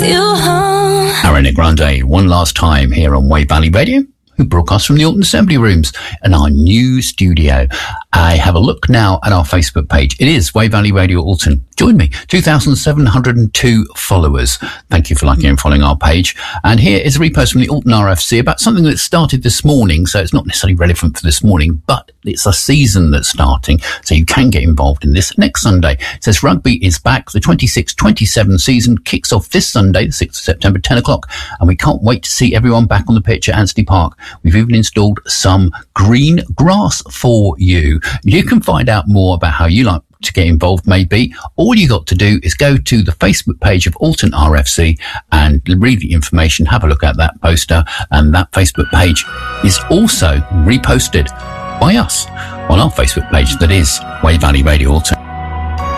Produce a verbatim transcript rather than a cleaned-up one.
you home. Ariana Grande, one last time here on Wave Valley Radio, who broadcasts from the Alton Assembly Rooms in our new studio. I have a look now at our Facebook page. It is Wave Valley Radio Alton. Join me, two thousand seven hundred two followers. Thank you for liking and following our page. And here is a repost from the Alton R F C about something that started this morning, so it's not necessarily relevant for this morning, but it's a season that's starting, so you can get involved in this next Sunday. It says rugby is back. The twenty-six twenty-seven season kicks off this Sunday, the sixth of September, ten o'clock, and we can't wait to see everyone back on the pitch at Anstey Park. We've even installed some green grass for you. You can find out more about how you like to get involved. Maybe all you got to do is go to the Facebook page of Alton R F C and read the information, have a look at that poster, and that Facebook page is also reposted by us on our Facebook page, that is Wave Valley Radio Alton.